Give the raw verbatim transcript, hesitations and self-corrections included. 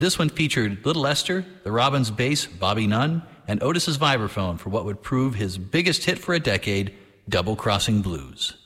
This one featured Little Esther, the Robins bass Bobby Nunn, and Otis's vibraphone for what would prove his biggest hit for a decade, Double Crossing Blues.